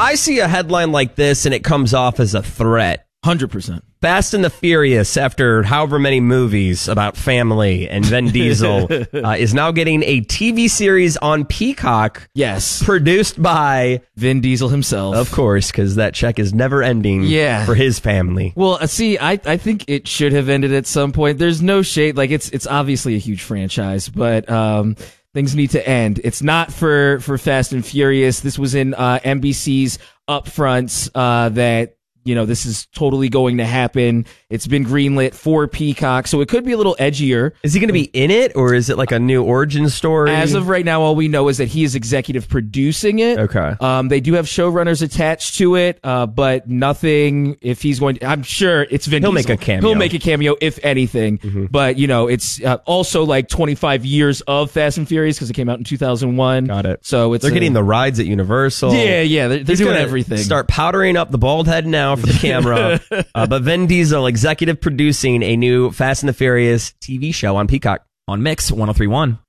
I see a headline like this and it comes off as a threat. 100%. Fast and the Furious, after however many movies about family and Vin Diesel, is now getting a TV series on Peacock. Yes. Produced by Vin Diesel himself. Of course, because that check is never ending for his family. Well, see, I think it should have ended at some point. There's no shade. Like, it's obviously a huge franchise, but things need to end. It's not for Fast and Furious. This was in NBC's upfronts that, you know, this is totally going to happen. It's been greenlit for Peacock, so it could be a little edgier. Is he going to be in it, or is it like a new origin story? As of right now, all we know is that he is executive producing it. Okay. They do have showrunners attached to it, but nothing. If he's going to, I'm sure it's Vin Diesel. He'll make a cameo. He'll make a cameo, if anything. Mm-hmm. But, you know, it's also like 25 years of Fast and Furious because it came out in 2001. Got it. So they're getting the rides at Universal. Yeah. They're doing everything. Start powdering up the bald head now for the camera. But Vin Diesel executive producing a new Fast and the Furious TV show on Peacock. On Mix 103.1.